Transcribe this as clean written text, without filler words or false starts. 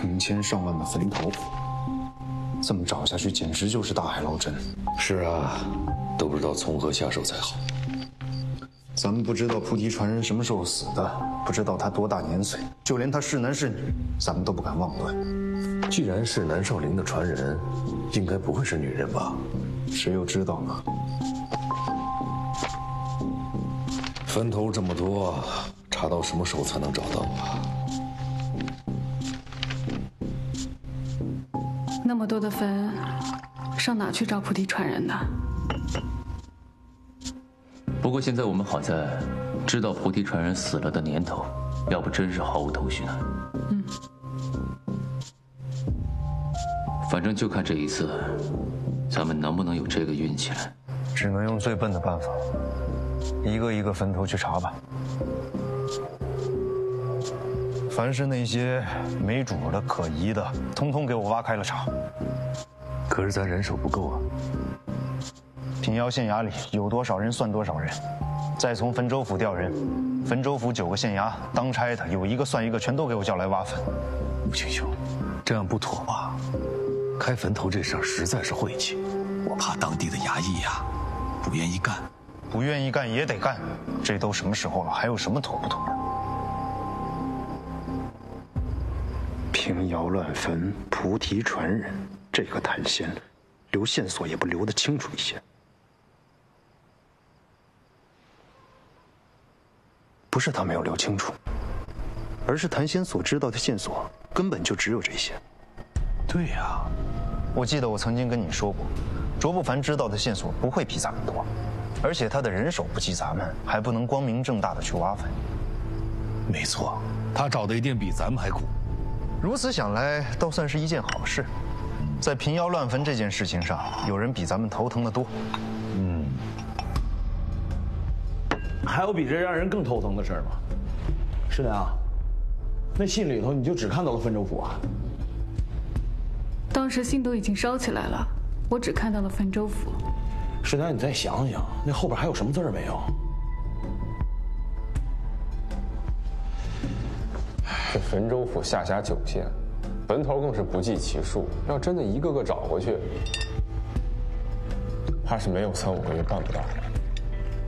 成千上万的坟头，这么找下去简直就是大海捞针。 是啊，都不知道从何下手才好。 咱们不知道菩提传人什么时候死的，不知道他多大年岁，就连他是男是女，咱们都不敢妄断。 既然是南少林的传人，应该不会是女人吧？ 谁又知道呢？ 坟头这么多，查到什么时候才能找到啊？ 那么多的坟，上哪去找菩提传人呢？ 不过现在我们好在知道菩提传人死了的年头，要不真是毫无头绪呢。反正就看这一次，咱们能不能有这个运气了。 只能用最笨的办法，一个一个坟头去查吧。凡是那些没主的、可疑的，通通给我挖开了查。 可是咱人手不够啊。 平遥县衙里有多少人算多少人，再从汾州府调人，汾州府9个县衙当差的有一个算一个，全都给我叫来挖坟。 吴清兄，这样不妥吧？开坟头这事儿实在是晦气，我怕当地的衙役呀不愿意干。 不愿意干也得干，这都什么时候了，还有什么妥不妥的？平遥乱坟，菩提传人，这个谭仙，留线索也不留得清楚一些。不是他没有留清楚，而是谭仙所知道的线索根本就只有这些。 对呀， 我记得我曾经跟你说过，卓不凡知道的线索不会比咱们多，而且他的人手不及咱们，还不能光明正大的去挖坟。 没错，他找的一定比咱们还苦。 如此想来，倒算是一件好事。在平遥乱坟这件事情上，有人比咱们头疼得多。 还有比这让人更头疼的事儿吗？师娘，那信里头你就只看到了汾州府啊？ 当时信都已经烧起来了，我只看到了汾州府。 师娘，你再想想，那后边还有什么字儿没有？ 这汾州府下辖9县，坟头更是不计其数。要真的一个个找过去，怕是没有3、5个月办不到。